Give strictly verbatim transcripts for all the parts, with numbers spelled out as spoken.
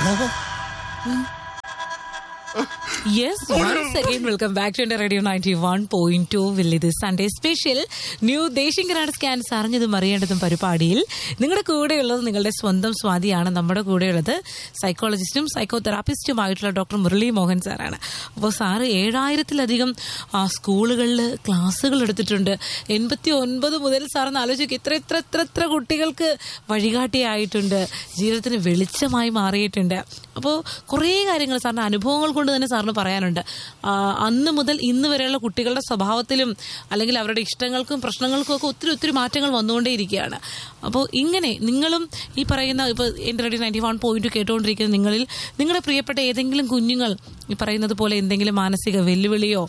Yes, once again, welcome back to Radio ninety-one point two. Will this Sunday special New Desinganad scans അറിഞ്ഞതും അറിയേണ്ടതും പരിപാടിയിൽ നിങ്ങളുടെ കൂടെയുള്ളത് നിങ്ങളുടെ സ്വന്തം സ്വാതിയാണ്. നമ്മുടെ കൂടെയുള്ളത് സൈക്കോളജിസ്റ്റും സൈക്കോ തെറാപ്പിസ്റ്റുമായിട്ടുള്ള ഡോക്ടർ മുരളി മോഹൻ സാറാണ്. അപ്പോൾ സാറ് ഏഴായിരത്തിലധികം സ്കൂളുകളിൽ ക്ലാസ്സുകൾ എടുത്തിട്ടുണ്ട്. എൺപത്തി ഒൻപത് മുതൽ സാറിന് ആലോചിക്കും ഇത്ര ഇത്ര ഇത്ര ഇത്ര കുട്ടികൾക്ക് വഴികാട്ടിയായിട്ടുണ്ട്, ജീവിതത്തിന് വെളിച്ചമായി മാറിയിട്ടുണ്ട്. അപ്പോൾ കുറേ കാര്യങ്ങൾ സാറിന്റെ അനുഭവങ്ങൾ കൊണ്ട് തന്നെ സാറിന് പറയാനുണ്ട്. അന്ന് മുതൽ ഇന്ന് വരെയുള്ള കുട്ടികളുടെ സ്വഭാവത്തിലും അല്ലെങ്കിൽ അവരുടെ ഇഷ്ടങ്ങൾക്കും പ്രശ്നങ്ങൾക്കും ഒക്കെ ഒത്തിരി ഒത്തിരി മാറ്റങ്ങൾ വന്നുകൊണ്ടേയിരിക്കുകയാണ്. അപ്പോൾ ഇങ്ങനെ നിങ്ങളും ഈ പറയുന്ന ഇപ്പോൾ എൻ്റെ റേഡിയോ നയൻറ്റി വൺ പോയിന്റ് കേട്ടുകൊണ്ടിരിക്കുന്ന നിങ്ങളിൽ നിങ്ങളുടെ പ്രിയപ്പെട്ട ഏതെങ്കിലും കുഞ്ഞുങ്ങൾ ഈ പറയുന്നത് പോലെ എന്തെങ്കിലും മാനസിക വെല്ലുവിളിയോ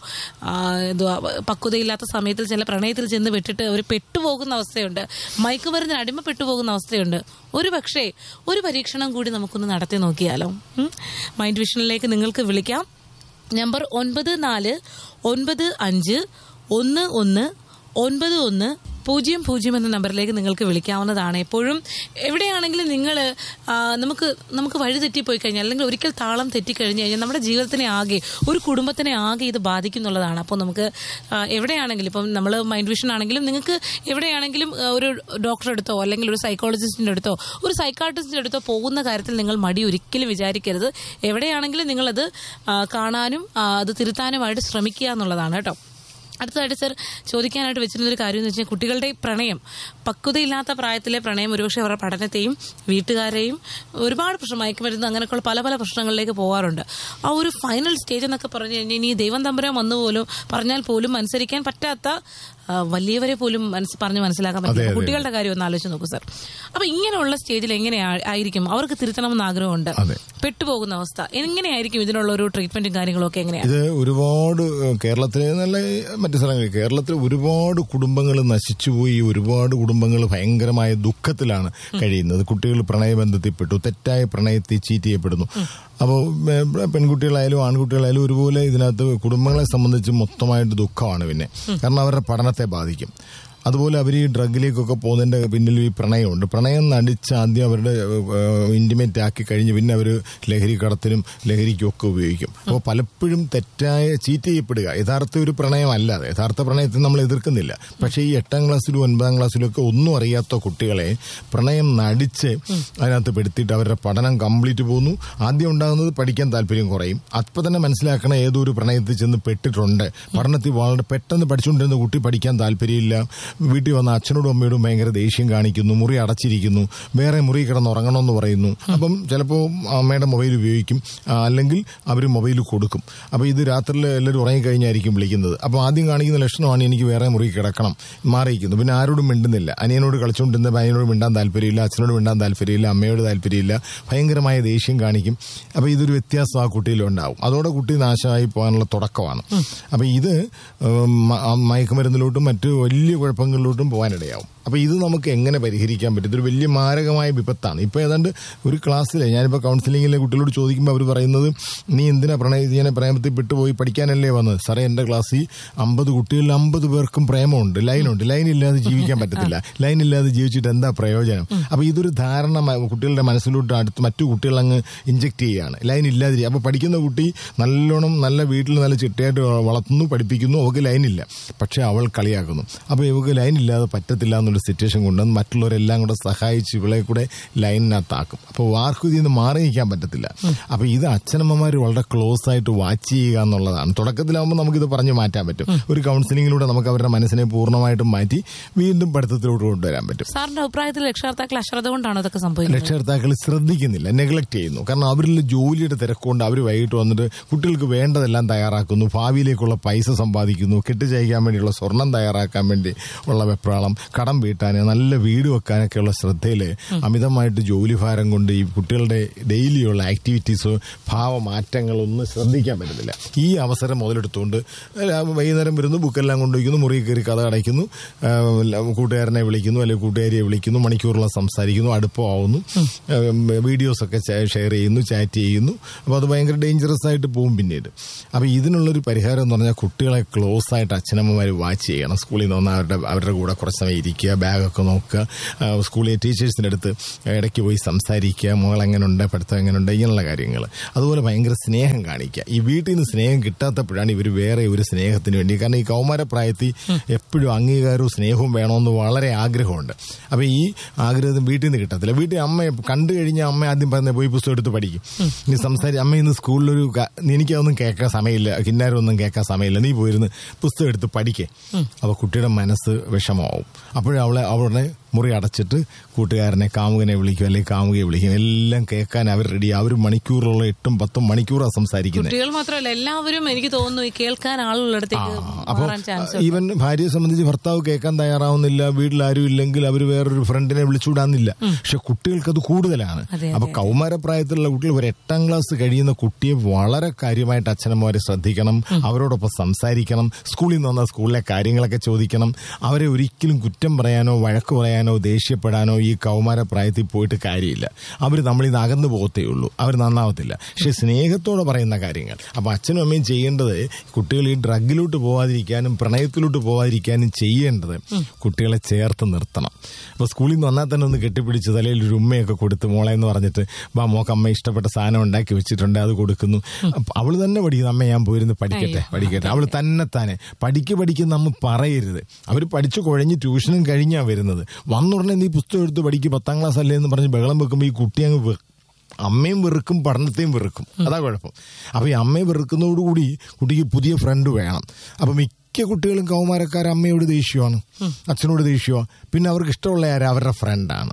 പക്വതയില്ലാത്ത സമയത്തിൽ ചില പ്രണയത്തിൽ ചെന്ന് വിട്ടിട്ട് അവർ പെട്ടുപോകുന്ന അവസ്ഥയുണ്ട്, മയക്കുമരുന്നിന് അടിമപ്പെട്ടു പോകുന്ന അവസ്ഥയുണ്ട്, ഒരു പക്ഷേ ഒരു പരീക്ഷണം കൂടി നമുക്കൊന്ന് നടത്തി നോക്കിയാലോ? മൈൻഡ് വിഷനിലേക്ക് നിങ്ങൾക്ക് വിളിക്കാം. നമ്പർ ഒൻപത് നാല് ഒൻപത് അഞ്ച് ഒന്ന് ഒന്ന് ഒൻപത് ഒന്ന് പൂജ്യം പൂജ്യം എന്ന നമ്പറിലേക്ക് നിങ്ങൾക്ക് വിളിക്കാവുന്നതാണ്. എപ്പോഴും എവിടെയാണെങ്കിലും നിങ്ങൾ നമുക്ക് നമുക്ക് വഴി തെറ്റിപ്പോയി കഴിഞ്ഞാൽ അല്ലെങ്കിൽ ഒരിക്കൽ താളം തെറ്റിക്കഴിഞ്ഞു കഴിഞ്ഞാൽ നമ്മുടെ ജീവിതത്തിനെ ആകെ ഒരു കുടുംബത്തിനെ ആകെ ഇത് ബാധിക്കുന്നുള്ളതാണ്. അപ്പോൾ നമുക്ക് എവിടെയാണെങ്കിലും ഇപ്പം നമ്മൾ മൈൻഡ് വിഷൻ ആണെങ്കിലും നിങ്ങൾക്ക് എവിടെയാണെങ്കിലും ഒരു ഡോക്ടറെ അടുത്തോ അല്ലെങ്കിൽ ഒരു സൈക്കോളജിസ്റ്റിൻ്റെ അടുത്തോ ഒരു സൈക്കാട്രിസ്റ്റിൻ്റെ അടുത്തോ പോകുന്ന കാര്യത്തിൽ നിങ്ങൾ മടി ഒരിക്കലും വിചാരിക്കരുത്. എവിടെയാണെങ്കിലും നിങ്ങളത് കാണാനും അത് തിരുത്താനുമായിട്ട് ശ്രമിക്കുക എന്നുള്ളതാണ് കേട്ടോ. അടുത്തതായിട്ട് സർ ചോദിക്കാനായിട്ട് വെച്ചിരുന്നൊരു കാര്യം എന്ന് വെച്ചാൽ കുട്ടികളുടെ പ്രണയം, പക്വതയില്ലാത്ത പ്രായത്തിലെ പ്രണയം ഒരുപക്ഷെ അവരുടെ പഠനത്തെയും വീട്ടുകാരെയും ഒരുപാട് പ്രശ്നം, മയക്കുമരുന്ന് അങ്ങനെയൊക്കെയുള്ള പല പല പ്രശ്നങ്ങളിലേക്ക് പോകാറുണ്ട്. ആ ഒരു ഫൈനൽ സ്റ്റേജ് എന്നൊക്കെ പറഞ്ഞു കഴിഞ്ഞാൽ ഇനി ദൈവം തമ്പുരാൻ വന്നു പോലും പറഞ്ഞാൽ പോലും അനുസരിക്കാൻ പറ്റാത്ത വലിയവരെ പോലും പറഞ്ഞ് മനസ്സിലാക്കാൻ പറ്റില്ല. കുട്ടികളുടെ കാര്യം ഒന്ന് ആലോചിച്ച് നോക്കൂ സർ. അപ്പൊ ഇങ്ങനെയുള്ള സ്റ്റേജിൽ എങ്ങനെ ആയിരിക്കും അവർക്ക് തിരുത്തണമെന്ന് ആഗ്രഹമുണ്ട്, പെട്ടുപോകുന്ന അവസ്ഥ എങ്ങനെയായിരിക്കും? ഇതിനുള്ള ഒരു ട്രീറ്റ്മെന്റും കാര്യങ്ങളും ഒക്കെ എങ്ങനെയാണ്? ഇത് ഒരുപാട് കേരളത്തിലെ നല്ല മറ്റു സ്ഥലങ്ങളിൽ കേരളത്തിൽ ഒരുപാട് കുടുംബങ്ങൾ നശിച്ചുപോയി, ഒരുപാട് കുടുംബങ്ങൾ ഭയങ്കരമായ ദുഃഖത്തിലാണ് കഴിയുന്നത്. കുട്ടികൾ പ്രണയബന്ധത്തിൽപ്പെട്ടു, തെറ്റായ പ്രണയത്തിൽ ചീറ്റ് ചെയ്യപ്പെടുന്നു. അപ്പോൾ പെൺകുട്ടികളായാലും ആൺകുട്ടികളായാലും ഒരുപോലെ ഇതിനകത്ത് കുടുംബങ്ങളെ സംബന്ധിച്ച് മൊത്തമായിട്ട് ദുഃഖമാണ്. പിന്നെ കാരണം അവരുടെ പഠനത്തെ ബാധിക്കും. അതുപോലെ അവർ ഈ ഡ്രഗിലേക്കൊക്കെ പോകുന്നതിന്റെ പിന്നിൽ ഈ പ്രണയമുണ്ട്. പ്രണയം നടിച്ച് ആദ്യം അവരുടെ ഇന്റിമേറ്റ് ആക്കി കഴിഞ്ഞ് പിന്നെ അവർ ലഹരി കടത്തിനും ലഹരിക്കും ഒക്കെ ഉപയോഗിക്കും. അപ്പോൾ പലപ്പോഴും തെറ്റായ ചീറ്റ് ചെയ്യപ്പെടുക യഥാർത്ഥ ഒരു പ്രണയമല്ലാതെ, യഥാർത്ഥ പ്രണയത്തെ നമ്മൾ എതിർക്കുന്നില്ല. പക്ഷേ ഈ എട്ടാം ക്ലാസ്സിലും ഒൻപതാം ക്ലാസ്സിലും ഒക്കെ ഒന്നും അറിയാത്ത കുട്ടികളെ പ്രണയം നടിച്ച് അതിനകത്ത് പെടുത്തിയിട്ട് അവരുടെ പഠനം കംപ്ലീറ്റ് പോകുന്നു. ആദ്യം ഉണ്ടാകുന്നത് പഠിക്കാൻ താല്പര്യം കുറയും. അപ്പം തന്നെ മനസ്സിലാക്കണം ഏതോ ഒരു പ്രണയത്തിൽ ചെന്ന് പെട്ടിട്ടുണ്ട്. പഠനത്തിൽ വളരെ പെട്ടെന്ന് പഠിച്ചുകൊണ്ടിരുന്ന കുട്ടി പഠിക്കാൻ താല്പര്യമില്ല. വീട്ടിൽ വന്ന അച്ഛനോടും അമ്മയോടും ഭയങ്കര ദേഷ്യം കാണിക്കുന്നു, മുറി അടച്ചിരിക്കുന്നു, വേറെ മുറി കിടന്ന് ഉറങ്ങണമെന്ന് പറയുന്നു. അപ്പം ചിലപ്പോൾ അമ്മയുടെ മൊബൈൽ ഉപയോഗിക്കും, അല്ലെങ്കിൽ അവർ മൊബൈൽ കൊടുക്കും. അപ്പോൾ ഇത് രാത്രിയിൽ എല്ലാവരും ഉറങ്ങിക്കഴിഞ്ഞായിരിക്കും വിളിക്കുന്നത്. അപ്പോൾ ആദ്യം കാണിക്കുന്ന ലക്ഷണമാണ് എനിക്ക് വേറെ മുറി കിടക്കണം, മാറിയിരിക്കുന്നു. പിന്നെ ആരോടും മിണ്ടുന്നില്ല. അനിയനോട് കളിച്ചുകൊണ്ടിരുന്ന അനിയനോട് മിണ്ടാൻ താല്പര്യമില്ല, അച്ഛനോട് മിണ്ടാൻ താല്പര്യമില്ല, അമ്മയോട് താല്പര്യമില്ല, ഭയങ്കരമായ ദേഷ്യം കാണിക്കും. അപ്പോൾ ഇതൊരു വ്യത്യാസം ആ കുട്ടിയിലുണ്ടാവും. അതോടെ കുട്ടി നാശമായി പോകാനുള്ള തുടക്കമാണ്. അപ്പോൾ ഇത് മയക്കുമരുന്നിലോട്ടും മറ്റ് വലിയ കുഴപ്പങ്ങളിലോട്ടും പോകാനിടയാവും. അപ്പോൾ ഇത് നമുക്ക് എങ്ങനെ പരിഹരിക്കാൻ പറ്റും? ഇതൊരു വലിയ മാരകമായ വിപത്താണ്. ഇപ്പോൾ ഏതാണ്ട് ഒരു ക്ലാസ്സിലെ ഞാനിപ്പോൾ കൗൺസിലിങ്ങിലെ കുട്ടികളോട് ചോദിക്കുമ്പോൾ അവർ പറയുന്നത്, നീ എന്തിനാ പ്രണയ ഇങ്ങനെ പ്രേമത്തിൽ പെട്ടുപോയി പഠിക്കാനല്ലേ വന്നത്? സാറേ, എൻ്റെ ക്ലാസ്സിൽ അമ്പത് കുട്ടികളിൽ അമ്പത് പേർക്കും പ്രേമമുണ്ട്, ലൈനുണ്ട്. ലൈൻ ഇല്ലാതെ ജീവിക്കാൻ പറ്റത്തില്ല. ലൈൻ ഇല്ലാതെ ജീവിച്ചിട്ട് എന്താ പ്രയോജനം? അപ്പോൾ ഇതൊരു ധാരണ കുട്ടികളുടെ മനസ്സിലോട്ട് അടുത്ത് മറ്റു കുട്ടികളങ്ങ് ഇഞ്ചെക്ട് ചെയ്യുകയാണ്. ലൈൻ ഇല്ലാതെ. അപ്പോൾ പഠിക്കുന്ന കുട്ടി നല്ലോണം നല്ല വീട്ടിൽ നല്ല ചിട്ടയായിട്ട് വളർത്തുന്നു, പഠിപ്പിക്കുന്നു, അവൾക്ക് ലൈനില്ല. പക്ഷെ അവൾ കളിയാക്കുന്നു. അപ്പോൾ ഇവൾക്ക് ലൈൻ ഇല്ലാതെ പറ്റത്തില്ല എന്നൊരു സിറ്റുവേഷൻ കൊണ്ടുവന്ന് മറ്റുള്ളവരെല്ലാം കൂടെ സഹായിച്ച് ഇവളെ കൂടെ ലൈനിനകത്താക്കും. അപ്പോൾ ആർക്കും ഇതിൽ നിന്ന് മാറി നിൽക്കാൻ പറ്റത്തില്ല. അപ്പോൾ ഇത് അച്ഛനമ്മമാർ വളരെ ക്ലോസ് ആയിട്ട് വാച്ച് ചെയ്യുക എന്നുള്ളതാണ്. തുടക്കത്തിലാവുമ്പോൾ നമുക്കിത് പറഞ്ഞു മാറ്റാൻ പറ്റും. ഒരു കൗൺസിലിങ്ങിലൂടെ നമുക്ക് അവരുടെ മനസ്സിനെ പൂർണ്ണമായിട്ടും മാറ്റി വീണ്ടും പഠിത്തത്തിലോട്ട് കൊണ്ടുവരാൻ പറ്റും. സാറിന്റെ അഭിപ്രായത്തിൽ രക്ഷകർത്താക്കൾ അശ്രദ്ധ കൊണ്ടാണ് ഇതൊക്കെ സംഭവിക്കുന്നത്? രക്ഷകർത്താക്കൾ ശ്രദ്ധിക്കുന്നില്ല, നെഗ്ലക്ട് ചെയ്യുന്നു. കാരണം അവരിൽ ജോലിയുടെ തിരക്കുകൊണ്ട് അവർ വൈകിട്ട് വന്നിട്ട് കുട്ടികൾക്ക് വേണ്ടതെല്ലാം തയ്യാറാക്കുന്നു, ഭാവിയിലേക്കുള്ള പൈസ സമ്പാദിക്കുന്നു, കെട്ടിച്ചയക്കാൻ വേണ്ടിയുള്ള സ്വർണം തയ്യാറാക്കാൻ വേണ്ടി ഉള്ള വെപ്രാളം, കടം വീട്ടാൻ, നല്ല വീട് വെക്കാനൊക്കെയുള്ള ശ്രദ്ധയിൽ അമിതമായിട്ട് ജോലിഭാരം കൊണ്ട് ഈ കുട്ടികളുടെ ഡെയിലിയുള്ള ആക്ടിവിറ്റീസോ ഭാവമാറ്റങ്ങളൊന്നും ശ്രദ്ധിക്കാൻ പറ്റുന്നില്ല. ഈ അവസരം മുതലെടുത്തുകൊണ്ട് വൈകുന്നേരം വരുന്നു, ബുക്കെല്ലാം കൊണ്ടുവയ്ക്കുന്നു, മുറി കയറി കഥ അടയ്ക്കുന്നു, കൂട്ടുകാരനെ വിളിക്കുന്നു അല്ലെങ്കിൽ കൂട്ടുകാരിയെ വിളിക്കുന്നു, മണിക്കൂറുള്ള സംസാരിക്കുന്നു, അടുപ്പമാവുന്നു, വീഡിയോസൊക്കെ ഷെയർ ചെയ്യുന്നു, ചാറ്റ് ചെയ്യുന്നു. അപ്പോൾ അത് ഭയങ്കര ഡേഞ്ചറസ് ആയിട്ട് പോകും പിന്നീട്. അപ്പോൾ ഇതിനുള്ളൊരു പരിഹാരം എന്ന് പറഞ്ഞാൽ കുട്ടികളെ ക്ലോസ് ആയിട്ട് അച്ഛനമ്മമാർ വാച്ച് ചെയ്യണം. സ്കൂളിൽ നിന്ന് വന്നാൽ അവരുടെ അവരുടെ കൂടെ കുറച്ച് സമയം ഇരിക്കുക, ചെയ്യുക, ബാഗൊക്കെ നോക്കുക, സ്കൂളിലെ ടീച്ചേഴ്സിൻ്റെ അടുത്ത് ഇടയ്ക്ക് പോയി സംസാരിക്കുക, മോൾ എങ്ങനെയുണ്ട്, പഠിത്തം എങ്ങനെയുണ്ട്, ഇങ്ങനെയുള്ള കാര്യങ്ങൾ. അതുപോലെ ഭയങ്കര സ്നേഹം കാണിക്കുക. ഈ വീട്ടിൽ നിന്ന് സ്നേഹം കിട്ടാത്തപ്പോഴാണ് ഇവർ വേറെ ഒരു സ്നേഹത്തിന് വേണ്ടി, കാരണം ഈ കൗമാരപ്രായത്തിൽ എപ്പോഴും അംഗീകാരവും സ്നേഹവും വേണമെന്ന് വളരെ ആഗ്രഹമുണ്ട്. അപ്പോൾ ഈ ആഗ്രഹം വീട്ടിൽ നിന്ന് കിട്ടത്തില്ല. വീട്ടിൽ അമ്മ കണ്ടു കഴിഞ്ഞാൽ അമ്മ ആദ്യം പറഞ്ഞ പോയി പുസ്തകം എടുത്ത് പഠിക്കും, നീ സംസാരിച്ച് അമ്മ ഇന്ന് സ്കൂളിലൊരു എനിക്കതൊന്നും കേൾക്കാൻ സമയമില്ല, കിന്നാരമൊന്നും കേൾക്കാൻ സമയമില്ല, നീ പോയിരുന്ന് പുസ്തകം എടുത്ത് പഠിക്കേ. അപ്പോൾ കുട്ടിയുടെ മനസ്സ് വിഷമമാവും. അപ്പോഴവളെ അവളുടെ മുറി അടച്ചിട്ട് കൂട്ടുകാരനെ, കാമുകനെ വിളിക്കും, അല്ലെങ്കിൽ കാമുകയെ വിളിക്കും. എല്ലാം കേൾക്കാൻ അവർ റെഡി. അവർ മണിക്കൂറുള്ള എട്ടും പത്തും മണിക്കൂറാണ് സംസാരിക്കുന്നത്. കുട്ടികൾ മാത്രമല്ല എല്ലാവരും എനിക്ക് തോന്നുന്നു കേൾക്കാൻ ആളുള്ളിടത്തേക്ക്. അപ്പോൾ ഈവൻ ഭാര്യയെ സംബന്ധിച്ച് ഭർത്താവ് കേൾക്കാൻ തയ്യാറാവുന്നില്ല, വീട്ടിലാരും ഇല്ലെങ്കിൽ അവർ വേറൊരു ഫ്രണ്ടിനെ വിളിച്ചുവിടാന്നില്ല. പക്ഷെ കുട്ടികൾക്ക് അത് കൂടുതലാണ്. അപ്പൊ കൗമാരപ്രായത്തിലുള്ള കുട്ടികൾ ഒരു എട്ടാം ക്ലാസ് കഴിയുന്ന കുട്ടിയെ വളരെ കാര്യമായിട്ട് അച്ഛനമ്മമാരെ ശ്രദ്ധിക്കണം, അവരോടൊപ്പം സംസാരിക്കണം, സ്കൂളിൽ നിന്ന് വന്നാൽ സ്കൂളിലെ കാര്യങ്ങളൊക്കെ ചോദിക്കണം. അവരെ ഒരിക്കലും കുറ്റം പറയാനോ വഴക്ക് പറയാനോ ദേഷ്യപ്പെടാനോ ഈ കൗമാരപ്രായത്തിൽ പോയിട്ട് കാര്യമില്ല. അവർ നമ്മളിൽ നിന്ന് അകന്നു പോകത്തേ ഉള്ളൂ, അവർ നന്നാവത്തില്ല. പക്ഷെ സ്നേഹത്തോടെ പറയുന്ന കാര്യങ്ങൾ. അപ്പൊ അച്ഛനും അമ്മയും ചെയ്യേണ്ടത് കുട്ടികൾ ഈ ഡ്രഗിലോട്ട് പോവാതിരിക്കാനും പ്രണയത്തിലോട്ട് പോവാതിരിക്കാനും ചെയ്യേണ്ടത് കുട്ടികളെ ചേർത്ത് നിർത്തണം. അപ്പൊ സ്കൂളിൽ നിന്ന് വന്നാൽ തന്നെ ഒന്ന് കെട്ടിപ്പിടിച്ച് തലയിൽ ഒരു ഉമ്മയൊക്കെ കൊടുത്ത് മോളെ എന്ന് പറഞ്ഞിട്ട് വാ മോക്ക് അമ്മ ഇഷ്ടപ്പെട്ട സാധനം ഉണ്ടാക്കി വെച്ചിട്ടുണ്ട് അത് കൊടുക്കുന്നു. അവള് തന്നെ പഠിക്കുന്നു, അമ്മ ഞാൻ പോയിരുന്ന് പഠിക്കട്ടെ പഠിക്കട്ടെ അവള് തന്നെ തന്നെ പഠിക്ക് പഠിക്കുന്ന നമ്മ പറയരുത്. അവർ പഠിച്ചു കുഴഞ്ഞ് ട്യൂഷനും കഴിഞ്ഞാ വരുന്നത്. വന്നുടനെ നീ പുസ്തകം എടുത്ത് പഠിക്കും, പത്താം ക്ലാസ് അല്ലേ എന്ന് പറഞ്ഞ് ബഹളം വെക്കുമ്പോൾ ഈ കുട്ടി അങ്ങ് അമ്മയും വെറുക്കും പഠനത്തെയും വെറുക്കും. അതാ കുഴപ്പം. അപ്പൊ ഈ അമ്മയെ വെറുക്കുന്നതോടുകൂടി കുട്ടിക്ക് പുതിയ ഫ്രണ്ട് വേണം. അപ്പൊ മിക്ക കുട്ടികളും കൗമാരക്കാർ അമ്മയോട് ദേഷ്യമാണ്, അച്ഛനോട് ദേഷ്യമാണ്. പിന്നെ അവർക്ക് ഇഷ്ടമുള്ള ആരും അവരുടെ ഫ്രണ്ടാണ്.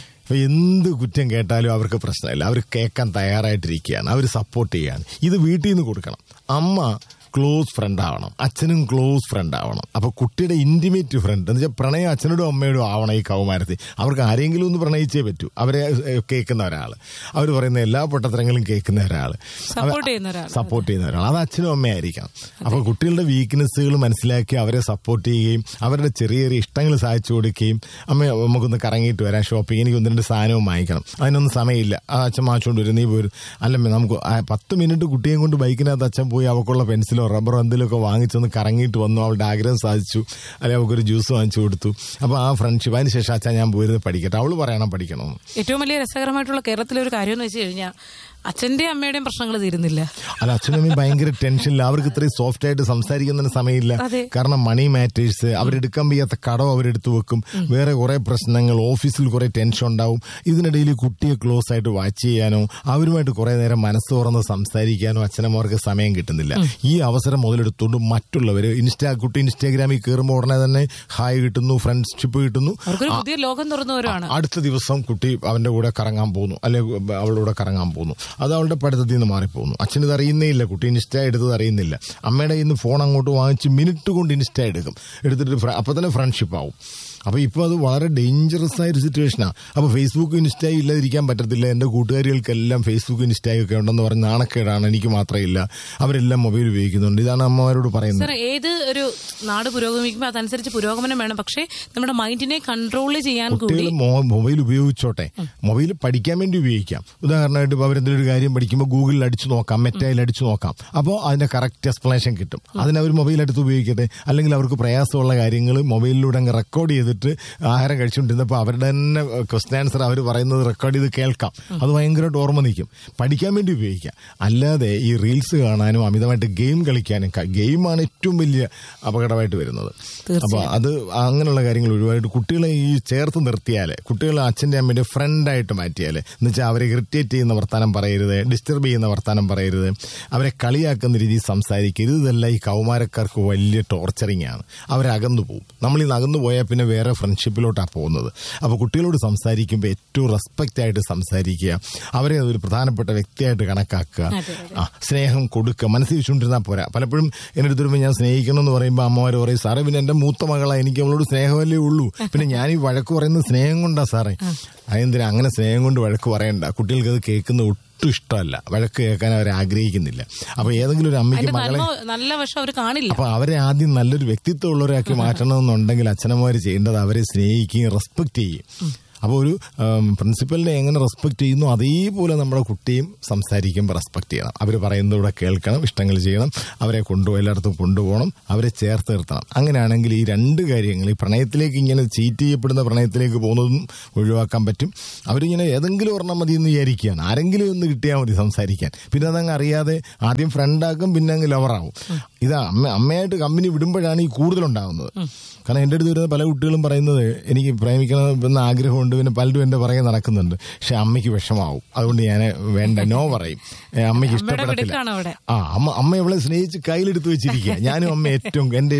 എന്ത് കുറ്റം കേട്ടാലും അവർക്ക് പ്രശ്നമില്ല, അവർ കേൾക്കാൻ തയ്യാറായിട്ടിരിക്കുകയാണ്, അവർ സപ്പോർട്ട് ചെയ്യാണ്. ഇത് വീട്ടിൽ നിന്ന് കൊടുക്കണം. അമ്മ ക്ലോസ് ഫ്രണ്ട് ആവണം, അച്ഛനും ക്ലോസ് ഫ്രണ്ട് ആവണം. അപ്പൊ കുട്ടിയുടെ ഇന്റിമേറ്റ് ഫ്രണ്ട് എന്ന് വെച്ചാൽ പ്രണയം അച്ഛനോടും അമ്മയോടും ആവണം. ഈ കൗമാരത്തിൽ അവർക്ക് ആരെങ്കിലും ഒന്ന് പ്രണയിച്ചേ പറ്റൂ. അവരെ കേൾക്കുന്ന ഒരാൾ, അവർ പറയുന്ന എല്ലാ പൊട്ടത്തരങ്ങളും കേൾക്കുന്ന ഒരാൾ, സപ്പോർട്ട് ചെയ്യുന്ന ഒരാൾ, അത് അച്ഛനും അമ്മയായിരിക്കണം. അപ്പൊ കുട്ടികളുടെ വീക്ക്നെസ്സുകൾ മനസ്സിലാക്കി അവരെ സപ്പോർട്ട് ചെയ്യുകയും അവരുടെ ചെറിയ ചെറിയ ഇഷ്ടങ്ങൾ സാധിച്ചു കൊടുക്കുകയും, അമ്മ നമുക്കൊന്ന് കറങ്ങിയിട്ട് വരാം, ഷോപ്പിംഗ്, എനിക്ക് ഒന്ന് രണ്ട് സാധനവും വാങ്ങിക്കണം, അതിനൊന്നും സമയമില്ല, ആ അച്ഛൻ വാങ്ങിച്ചുകൊണ്ട് വരും, നീ പോരും. അല്ലമ്മ നമുക്ക് പത്ത് മിനിറ്റ് കുട്ടിയെയും കൊണ്ട് ബൈക്കിനകത്ത് അച്ഛൻ പോയി അവൾക്കുള്ള പെൻസിൽ റബ്ബറോ എന്തെങ്കിലുമൊക്കെ വാങ്ങിച്ചൊന്ന് കറങ്ങിയിട്ട് വന്നു, അവളുടെ ആഗ്രഹം സാധിച്ചു, അല്ലെങ്കിൽ അവൾക്കൊരു ജ്യൂസ് വാങ്ങിച്ചു കൊടുത്തു. അപ്പൊ ആ ഫ്രണ്ട്ഷിപ്പ്, അതിന് ശേഷം അച്ഛൻ ഞാൻ പോയിരുന്ന് പഠിക്കട്ടെ, അവള് പറയണം പഠിക്കണമെന്ന്. ഏറ്റവും വലിയ രസകരമായിട്ടുള്ള കേരളത്തിലെ ഒരു കാര്യം എന്ന് വെച്ച് കഴിഞ്ഞാൽ അച്ഛന്റെയും അമ്മയുടെയും പ്രശ്നങ്ങൾ തീരുന്നില്ല. അല്ല, അച്ഛനമ്മയും ഭയങ്കര ടെൻഷനില്ല. അവർക്ക് ഇത്രയും സോഫ്റ്റ് ആയിട്ട് സംസാരിക്കുന്നതിന് സമയമില്ല. കാരണം മണി മാറ്റേഴ്സ്, അവരെടുക്കാൻ വയ്യാത്ത കടം അവരെടുത്തു വെക്കും, വേറെ കുറെ പ്രശ്നങ്ങൾ, ഓഫീസിൽ കുറെ ടെൻഷൻ ഉണ്ടാവും. ഇതിനിടയിൽ കുട്ടിയെ ക്ലോസ് ആയിട്ട് വാച്ച് ചെയ്യാനോ അവരുമായിട്ട് കുറെ നേരം മനസ്സ് തുറന്ന് സംസാരിക്കാനോ അച്ഛനമ്മമാർക്ക് സമയം കിട്ടുന്നില്ല. ഈ അവസരം മുതലെടുത്തുകൊണ്ട് മറ്റുള്ളവർ ഇൻസ്റ്റാ കുട്ടി ഇൻസ്റ്റാഗ്രാമിൽ കയറുമ്പോൾ ഉടനെ തന്നെ ഹായ് കിട്ടുന്നു, ഫ്രണ്ട്ഷിപ്പ് കിട്ടുന്നു, പുതിയ ലോകം തുറന്നവരാണ്. അടുത്ത ദിവസം കുട്ടി അവന്റെ കൂടെ കറങ്ങാൻ പോകുന്നു, അല്ലെങ്കിൽ അവളുടെ കൂടെ കറങ്ങാൻ പോകുന്നു. അത് അവളുടെ പഠിത്തത്തിൽ നിന്ന് മാറിപ്പോകുന്നു. അച്ഛൻ ഇത് അറിയുന്നേ ഇല്ല, കുട്ടി ഇൻസ്റ്റ എടുത്തത് അറിയുന്നില്ല. അമ്മയുടെ കയ്യിൽ നിന്ന് ഫോൺ അങ്ങോട്ട് വാങ്ങിച്ച് മിനിറ്റ് കൊണ്ട് ഇൻസ്റ്റ എടുക്കും, എടുത്തിട്ട് അപ്പൊ തന്നെ ഫ്രണ്ട്ഷിപ്പ് ആവും. അപ്പൊ ഇപ്പൊ അത് വളരെ ഡേഞ്ചറസ് ആയ ഒരു സിറ്റുവേഷനാണ്. അപ്പൊ ഫേസ്ബുക്ക് ഇൻസ്റ്റയിൽ ഇല്ലാതിരിക്കാൻ പറ്റത്തില്ല. എന്റെ കൂട്ടുകാരികൾക്കെല്ലാം ഫേസ്ബുക്ക് ഇൻസ്റ്റയൊക്കെ ഉണ്ടെന്ന് പറഞ്ഞ് നാണക്കേടാണ്, എനിക്ക് മാത്രമേ ഇല്ല, അവരെല്ലാം മൊബൈൽ ഉപയോഗിക്കുന്നുണ്ട്. ഇതാണ് അമ്മമാരോട് പറയുന്നത്. ഏത് ഒരു നാട് പുരോഗമിക്കുമ്പോൾ അതനുസരിച്ച് പുരോഗമനം വേണം, പക്ഷേ നമ്മുടെ മൈൻഡിനെ കൺട്രോൾ ചെയ്യാൻ കുട്ടികൾ മൊബൈൽ ഉപയോഗിച്ചോട്ടെ, മൊബൈൽ പഠിക്കാൻ വേണ്ടി ഉപയോഗിക്കാം. ഉദാഹരണമായിട്ട് ഇപ്പോൾ അവരെന്തെങ്കിലും ഒരു കാര്യം പഠിക്കുമ്പോൾ ഗൂഗിളിൽ അടിച്ചു നോക്കാം, മെറ്റയിൽ അടിച്ചു നോക്കാം, അപ്പോൾ അതിന്റെ കറക്റ്റ് എക്സ്പ്ലനേഷൻ കിട്ടും. അതിനവർ മൊബൈൽ എടുത്ത് ഉപയോഗിക്കട്ടെ. അല്ലെങ്കിൽ അവർക്ക് പ്രയാസമുള്ള കാര്യങ്ങൾ മൊബൈലിലൂടെ അങ്ങ് റെക്കോർഡ് ചെയ്ത് ആഹാരം കഴിച്ചുകൊണ്ടിരുന്നപ്പോൾ അവരുടെ തന്നെ ക്വസ്റ്റ്യൻ ആൻസർ അവർ പറയുന്നത് റെക്കോർഡ് ചെയ്ത് കേൾക്കാം. അത് ഭയങ്കരമായിട്ട് ഓർമ്മ നിൽക്കും. പഠിക്കാൻ വേണ്ടി ഉപയോഗിക്കാം. അല്ലാതെ ഈ റീൽസ് കാണാനും അമിതമായിട്ട് ഗെയിം കളിക്കാനും, ഗെയിമാണ് ഏറ്റവും വലിയ അപകടമായിട്ട് വരുന്നത്. അപ്പൊ അത് അങ്ങനെയുള്ള കാര്യങ്ങൾ ഒഴിവായിട്ട് കുട്ടികളെ ഈ ചേർത്ത് നിർത്തിയാല്, കുട്ടികളെ അച്ഛൻ്റെ അമ്മയുടെ ഫ്രണ്ടായിട്ട് മാറ്റിയാല്, എന്ന് വെച്ചാൽ അവരെ ഇറിറ്റേറ്റ് ചെയ്യുന്ന വർത്താനം പറയരുത്, ഡിസ്റ്റർബ് ചെയ്യുന്ന വർത്താനം പറയരുത്, അവരെ കളിയാക്കുന്ന രീതിയിൽ സംസാരിക്കരുത്. ഇതെല്ലാം ഈ കൗമാരക്കാർക്ക് വലിയ ടോർച്ചറിങ് ആണ്. അവരകന്നു പോകും. നമ്മളിന്ന് അകന്നു പോയാൽ പിന്നെ വേറെ ഫ്രണ്ട്ഷിപ്പിലോട്ടാണ് പോകുന്നത്. അപ്പോൾ കുട്ടികളോട് സംസാരിക്കുമ്പോൾ ഏറ്റവും റെസ്പെക്റ്റ് ആയിട്ട് സംസാരിക്കുക, അവരെ ഒരു പ്രധാനപ്പെട്ട വ്യക്തിയായിട്ട് കണക്കാക്കുക, ആ സ്നേഹം കൊടുക്കുക. മനസ്സിൽ വെച്ചുകൊണ്ടിരുന്നാൽ പോരാ. പലപ്പോഴും എൻ്റെ അടുത്ത് വരുമ്പോൾ ഞാൻ സ്നേഹിക്കണം എന്ന് പറയുമ്പോൾ അമ്മമാർ പറയും, സാറേ പിന്നെ എൻ്റെ മൂത്ത മകളാണ്, എനിക്ക് അവളോട് സ്നേഹമല്ലേ ഉള്ളൂ, പിന്നെ ഞാൻ ഈ വഴക്ക് പറയുന്നത് സ്നേഹം കൊണ്ടാ സാറേ. അതെന്തിനാ അങ്ങനെ സ്നേഹം കൊണ്ട് വഴക്ക് പറയണ്ട. കുട്ടികൾക്ക് അത് കേൾക്കുന്ന ഒട്ടും ഇഷ്ടമല്ല, വഴക്ക് കേൾക്കാൻ അവർ ആഗ്രഹിക്കുന്നില്ല. അപ്പൊ ഏതെങ്കിലും ഒരു അമ്മയ്ക്ക് മകളെ നല്ല വശം അവർ കാണില്ല. അപ്പൊ അവരെ ആദ്യം നല്ലൊരു വ്യക്തിത്വം ഉള്ളവരാക്കി മാറ്റണമെന്നുണ്ടെങ്കിൽ അച്ഛനമ്മമാർ ചെയ്യേണ്ടത് അവരെ സ്നേഹിക്കുകയും റെസ്പെക്ട് ചെയ്യും. അപ്പോൾ ഒരു പ്രിൻസിപ്പലിനെ എങ്ങനെ റെസ്പെക്ട് ചെയ്യുന്നു അതേപോലെ നമ്മുടെ കുട്ടിയും സംസാരിക്കുമ്പോൾ റെസ്പെക്ട് ചെയ്യണം. അവർ പറയുന്നത് ഇവിടെ കേൾക്കണം, ഇഷ്ടങ്ങൾ ചെയ്യണം, അവരെ കൊണ്ടു എല്ലായിടത്തും കൊണ്ടുപോകണം, അവരെ ചേർത്ത് നിർത്തണം. അങ്ങനെയാണെങ്കിൽ ഈ രണ്ട് കാര്യങ്ങൾ, ഈ പ്രണയത്തിലേക്ക് ഇങ്ങനെ ചീറ്റ് ചെയ്യപ്പെടുന്ന പ്രണയത്തിലേക്ക് പോകുന്നതും ഒഴിവാക്കാൻ പറ്റും. അവരിങ്ങനെ ഏതെങ്കിലും ഒരെണ്ണം മതി എന്ന് വിചാരിക്കുകയാണ്, ആരെങ്കിലും ഒന്ന് കിട്ടിയാൽ മതി സംസാരിക്കാൻ. പിന്നെ അതങ്ങ് അറിയാതെ ആദ്യം ഫ്രണ്ടാക്കും, പിന്നെ അങ്ങ് ലവറാവും. ഇതാ അമ്മ അമ്മയായിട്ട് കമ്പനി വിടുമ്പോഴാണ് ഈ കൂടുതലുണ്ടാകുന്നത്. കാരണം എൻ്റെ അടുത്ത് വരുന്ന പല കുട്ടികളും പറയുന്നത് എനിക്ക് പ്രേമിക്കണമെന്ന് ആഗ്രഹമുണ്ട്, പിന്നെ പലരും എൻ്റെ പുറകെ നടക്കുന്നുണ്ട്, പക്ഷെ അമ്മയ്ക്ക് വിഷമാവും, അതുകൊണ്ട് ഞാൻ വേണ്ട നോ പറയും, അമ്മയ്ക്ക് ഇഷ്ടപ്പെടത്തില്ല. ആ അമ്മ അമ്മ അവളെ സ്നേഹിച്ച് കയ്യിലെടുത്ത് വെച്ചിരിക്കുക. ഞാനും അമ്മ ഏറ്റവും എൻ്റെ